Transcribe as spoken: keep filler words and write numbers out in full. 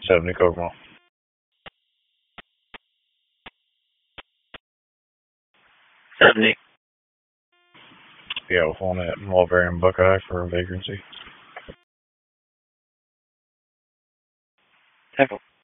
seventy Kokomo. seventy. Yeah, with one at Mulberry and Buckeye for a vacancy. Temple.